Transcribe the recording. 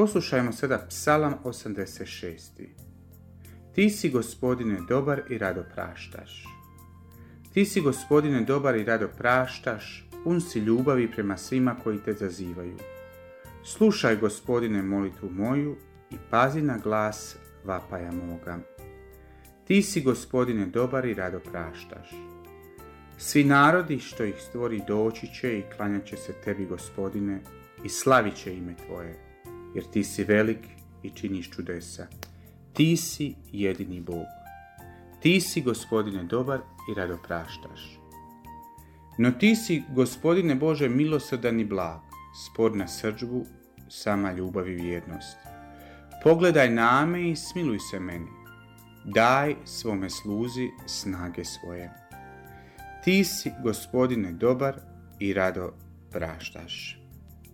Poslušajmo sada Psalam 86. Ti si, Gospodine, dobar i rado praštaš. Ti si, Gospodine, dobar i rado praštaš, pun si ljubavi prema svima koji te zazivaju. Slušaj, Gospodine, molitvu moju i pazi na glas vapaja moga. Ti si, Gospodine, dobar i rado praštaš. Svi narodi što ih stvori doći će i klanjat će se tebi, Gospodine, i slavit će ime tvoje, jer ti si velik i činiš čudesa. Ti si jedini Bog. Ti si, Gospodine, dobar i rado praštaš. No ti si, Gospodine Bože, milosrdan i blag, spor na srdžbu, sama ljubav i vjernost. Pogledaj na me i smiluj se meni. Daj svome sluzi snage svoje. Ti si, Gospodine, dobar i rado praštaš.